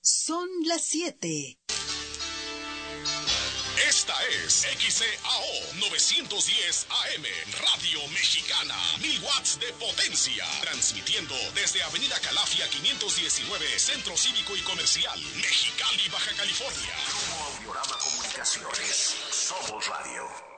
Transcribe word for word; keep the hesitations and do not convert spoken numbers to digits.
Son las siete. Esta es X C A O novecientos diez A M, Radio Mexicana, mil watts de potencia, transmitiendo desde Avenida Calafia quinientos diecinueve, Centro Cívico y Comercial, Mexicali, Baja California. Grupo Audiorama Comunicaciones, somos radio.